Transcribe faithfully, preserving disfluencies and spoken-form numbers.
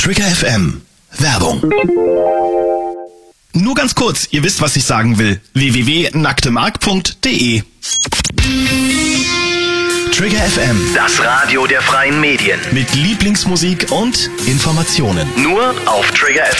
Trigger F M. Werbung. Nur ganz kurz, ihr wisst, was ich sagen will. w w w punkt nacktemark punkt d e Trigger F M. Das Radio der freien Medien. Mit Lieblingsmusik und Informationen. Nur auf Trigger F